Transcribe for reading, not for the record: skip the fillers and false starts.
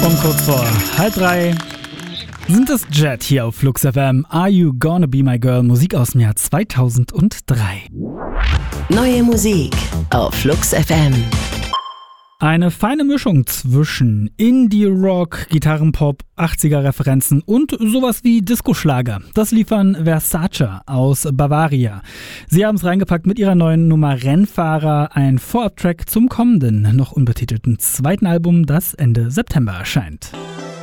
Und kurz vor 2:30 sind es Jet hier auf Flux FM. Are You Gonna Be My Girl? Musik aus dem Jahr 2003. Neue Musik auf Flux FM. Eine feine Mischung zwischen Indie-Rock, Gitarrenpop, 80er-Referenzen und sowas wie Disco-Schlager. Das liefern Versace aus Bavaria. Sie haben es reingepackt mit ihrer neuen Nummer Rennfahrer, ein Vorab-Track zum kommenden, noch unbetitelten zweiten Album, das Ende September erscheint.